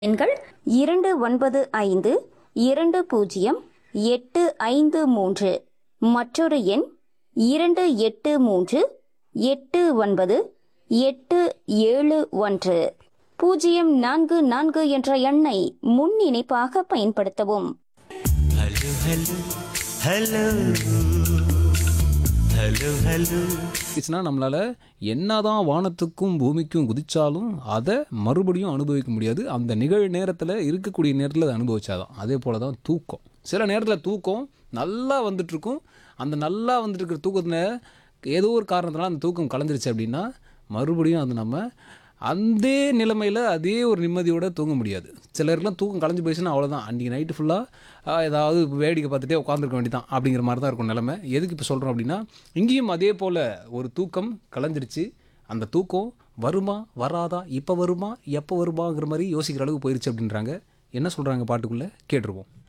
எண்கள் 29520853. மற்றொரு எண் 28389871. 044 என்ற எண்ணை முன் இணைப்பாக பயன்படுத்தவும். Hello hello hello hello hello நம்மளால என்னதான் வானத்துக்கும் பூமிக்கும் குதிச்சாலும் அதை மறுபடியும் அனுபவிக்க முடியாது. அந்த நிகழ் நேரத்தில் இருக்கக்கூடிய நேரத்தில் அதை அனுபவிச்சாதான். அதே போல தான் தூக்கம். சில நேரத்தில் தூக்கம் நல்லா வந்துட்டுருக்கும். அந்த நல்லா வந்துட்டு இருக்கிற தூக்கத்தில் ஏதோ ஒரு காரணத்தினால அந்த தூக்கம் கலந்துருச்சு அப்படின்னா மறுபடியும் அது நம்ம அதே நிலைமையில் அதே ஒரு நிம்மதியோடு தூங்க முடியாது. சிலருக்குலாம் தூக்கம் கலைஞ்சு போயிடுச்சுன்னா அவ்வளோதான், அன்றைக்கி நைட்டு ஃபுல்லாக ஏதாவது வேடிக்கை பார்த்துட்டே உட்காந்துருக்க வேண்டியதான் அப்படிங்கிற மாதிரி தான் இருக்கும் நிலைமை. எதுக்கு இப்போ சொல்கிறோம் அப்படின்னா, இங்கேயும் அதே போல் ஒரு தூக்கம் கலைஞ்சிருச்சு. அந்த தூக்கம் வருமா வராதா, இப்போ வருமா எப்போ வருமாங்கிற மாதிரி யோசிக்கிற அளவுக்கு போயிடுச்சு அப்படின்றாங்க. என்ன சொல்கிறாங்க பாட்டுக்குள்ளே கேட்டுருவோம்.